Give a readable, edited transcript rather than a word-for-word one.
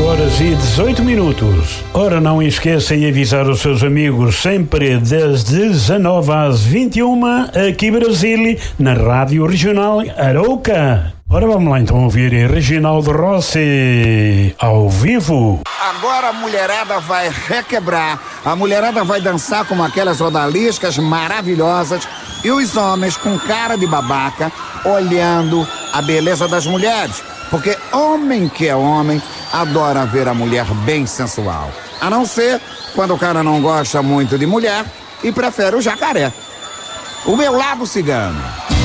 8h18. Ora, não esqueça de avisar os seus amigos sempre das 19 às 21 aqui Brasília, na Rádio Regional Arauca. Ora, vamos lá então ouvir Reginaldo Rossi ao vivo. Agora a mulherada vai requebrar, a mulherada vai dançar como aquelas odaliscas maravilhosas e os homens com cara de babaca olhando a beleza das mulheres, porque homem que é homem adora ver a mulher bem sensual, a não ser quando o cara não gosta muito de mulher e prefere o jacaré. O meu lado cigano.